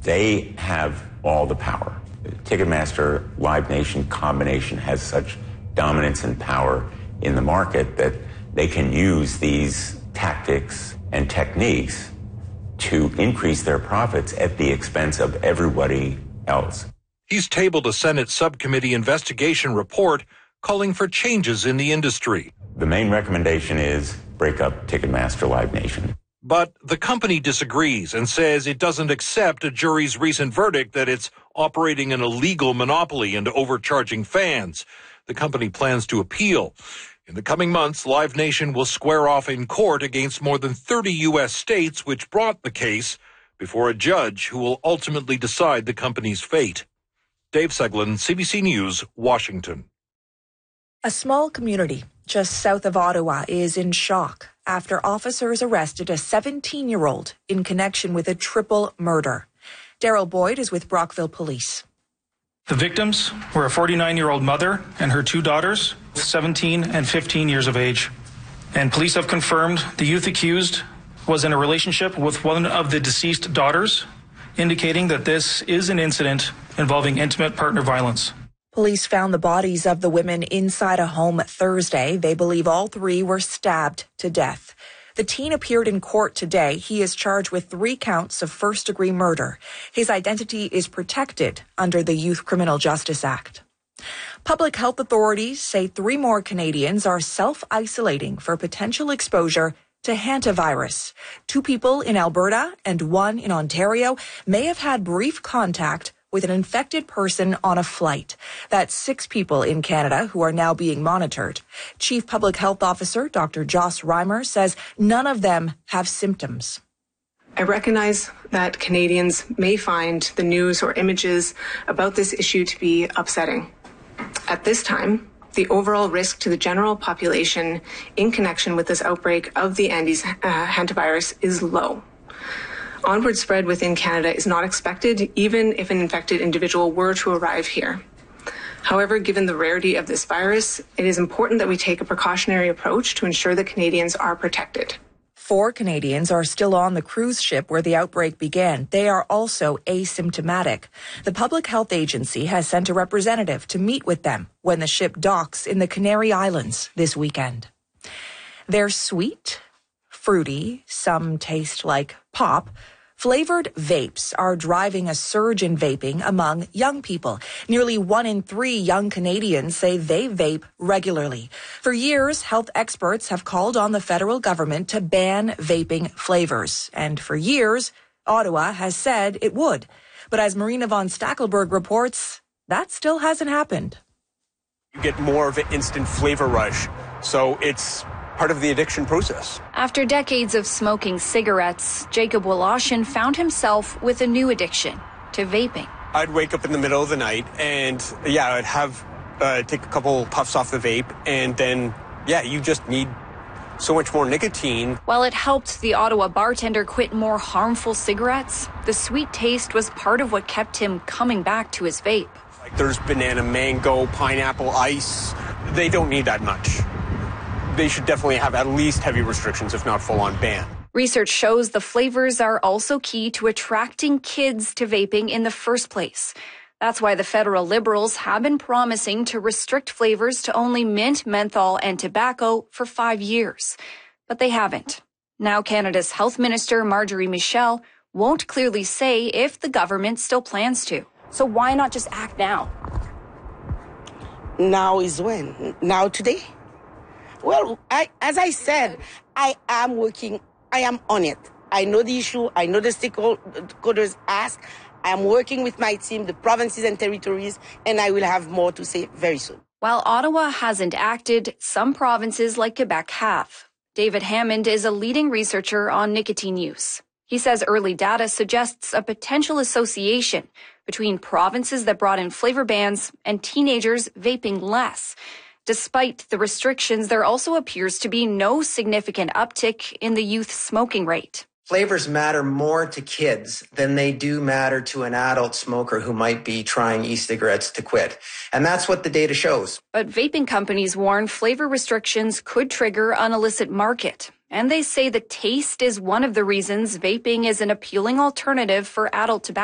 They have all the power. Ticketmaster, Live Nation combination has such dominance and power in the market that they can use these tactics and techniques to increase their profits at the expense of everybody else. He's tabled a Senate subcommittee investigation report calling for changes in the industry. The main recommendation is break up Ticketmaster Live Nation. But the company disagrees and says it doesn't accept a jury's recent verdict that it's operating an illegal monopoly and overcharging fans. The company plans to appeal. In the coming months, Live Nation will square off in court against more than 30 U.S. states which brought the case before a judge who will ultimately decide the company's fate. Dave Seglin, CBC News, Washington. A small community just south of Ottawa is in shock after officers arrested a 17-year-old in connection with a triple murder. Daryl Boyd is with Brockville Police. The victims were a 49-year-old mother and her two daughters, 17 and 15 years of age. And police have confirmed the youth accused was in a relationship with one of the deceased daughters, indicating that this is an incident involving intimate partner violence. Police found the bodies of the women inside a home Thursday. They believe all three were stabbed to death. The teen appeared in court today. He is charged with 3 counts of first-degree murder. His identity is protected under the Youth Criminal Justice Act. Public health authorities say 3 more Canadians are self-isolating for potential exposure to hantavirus. 2 people in Alberta and 1 in Ontario may have had brief contact with an infected person on a flight. That's 6 people in Canada who are now being monitored. Chief Public Health Officer Dr. Joss Reimer says none of them have symptoms. I recognize that Canadians may find the news or images about this issue to be upsetting. At this time, the overall risk to the general population in connection with this outbreak of the Andes hantavirus is low. Onward spread within Canada is not expected, even if an infected individual were to arrive here. However, given the rarity of this virus, it is important that we take a precautionary approach to ensure that Canadians are protected. 4 Canadians are still on the cruise ship where the outbreak began. They are also asymptomatic. The Public Health Agency has sent a representative to meet with them when the ship docks in the Canary Islands this weekend. They're sweet, fruity, some taste like pop. Flavored vapes are driving a surge in vaping among young people. Nearly 1 in 3 young Canadians say they vape regularly. For years, health experts have called on the federal government to ban vaping flavors. And for years, Ottawa has said it would. But as Marina von Stackelberg reports, that still hasn't happened. You get more of an instant flavor rush, so it's part of the addiction process. After decades of smoking cigarettes, Jacob Woloshin found himself with a new addiction to vaping. I'd wake up in the middle of the night and, I'd have take a couple puffs off the vape, and then, you just need so much more nicotine. While it helped the Ottawa bartender quit more harmful cigarettes, the sweet taste was part of what kept him coming back to his vape. Like there's banana, mango, pineapple, ice. They don't need that much. They should definitely have at least heavy restrictions, if not full-on ban. Research shows the flavors are also key to attracting kids to vaping in the first place. That's why the federal Liberals have been promising to restrict flavors to only mint, menthol, and tobacco for 5 years. But they haven't. Now Canada's Health Minister, Marjorie Michel, won't clearly say if the government still plans to. So why not just act now? Now is when? Now today? Well, as I said, I am working. I am on it. I know the issue. I know the stakeholders ask. I am working with my team, the provinces and territories, and I will have more to say very soon. While Ottawa hasn't acted, some provinces like Quebec have. David Hammond is a leading researcher on nicotine use. He says early data suggests a potential association between provinces that brought in flavor bans and teenagers vaping less. Despite the restrictions, there also appears to be no significant uptick in the youth smoking rate. Flavors matter more to kids than they do matter to an adult smoker who might be trying e-cigarettes to quit. And that's what the data shows. But vaping companies warn flavor restrictions could trigger an illicit market. And they say the taste is one of the reasons vaping is an appealing alternative for adult tobacco.